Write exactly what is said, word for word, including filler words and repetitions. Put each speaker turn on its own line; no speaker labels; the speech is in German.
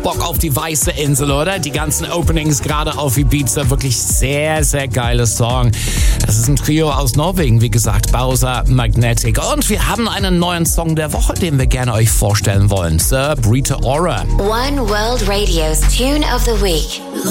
Bock auf die weiße Insel, oder? Die ganzen Openings gerade auf Ibiza, wirklich sehr, sehr geiles Song. Das ist ein Trio aus Norwegen, wie gesagt, Bowser, Magnetic. Und wir haben einen neuen Song der Woche, den wir gerne euch vorstellen wollen. Sir Rita Ora.
One World Radio's Tune of the Week.